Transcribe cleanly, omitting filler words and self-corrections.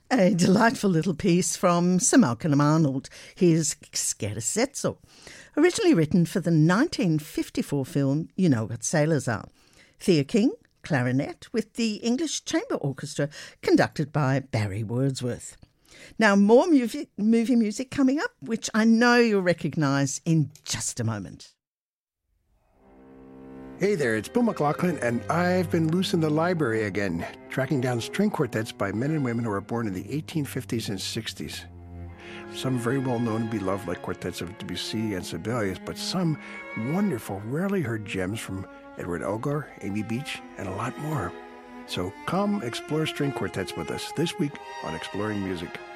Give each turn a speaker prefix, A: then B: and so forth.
A: A delightful little piece from Sir Malcolm Arnold, his Scherzetto, originally written for the 1954 film You Know What Sailors Are. Thea King, clarinet, with the English Chamber Orchestra conducted by Barry Wordsworth. Now, more movie music coming up, which I know you'll recognise in just a moment.
B: Hey there, it's Bill McLaughlin, and I've been loose in the library again, tracking down string quartets by men and women who were born in the 1850s and 60s. Some very well known and beloved, like quartets of Debussy and Sibelius, but some wonderful, rarely heard gems from Edward Elgar, Amy Beach, and a lot more. So come explore string quartets with us this week on Exploring Music.